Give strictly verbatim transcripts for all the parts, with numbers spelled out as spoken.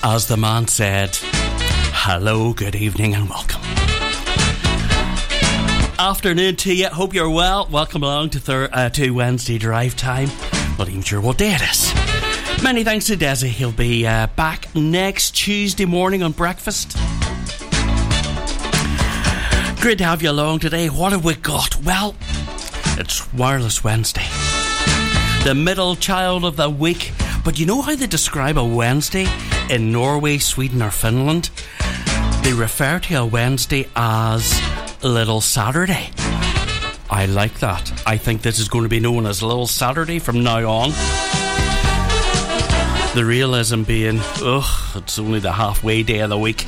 As the man said, hello, good evening and welcome. Afternoon to you, hope you're well. Welcome along to, thir- uh, to Wednesday Drive Time. Not even sure what day it is. Many thanks to Desi. He'll be uh, back next Tuesday morning on breakfast. Great to have you along today. What have we got? Well, it's Wireless Wednesday, the middle child of the week. But you know how they describe a Wednesday in Norway, Sweden or Finland? They refer to a Wednesday as Little Saturday. I like that. I think this is going to be known as Little Saturday from now on. The realism being, ugh, it's only the halfway day of the week.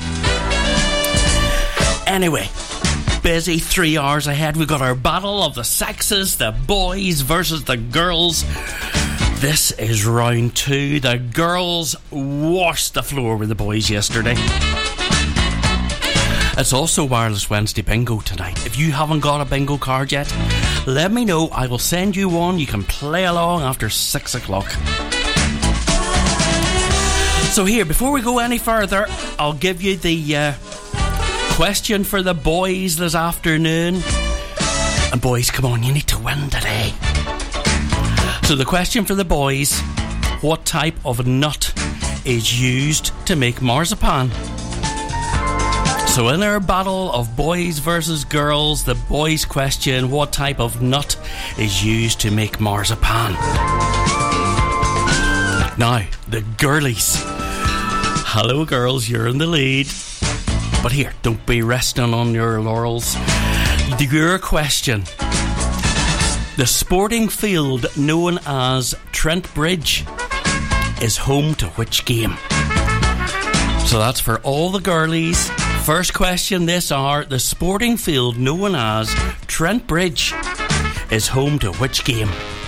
Anyway, busy three hours ahead. We've got our battle of the sexes, the boys versus the girls. This is round two. The girls washed the floor with the boys yesterday. It's also Wireless Wednesday Bingo tonight. If you haven't got a bingo card yet, let me know. I will send you one. You can play along after six o'clock. So here, before we go any further, I'll give you the uh, question for the boys this afternoon. And boys, come on, you need to win today. So the question for the boys: what type of nut is used to make marzipan? So in our battle of boys versus girls, the boys question: what type of nut is used to make marzipan? Now, the girlies. Hello girls, you're in the lead. But here, don't be resting on your laurels. Your question: the sporting field known as Trent Bridge is home to which game? So that's for all the girlies. First question this hour: the sporting field known as Trent Bridge is home to which game?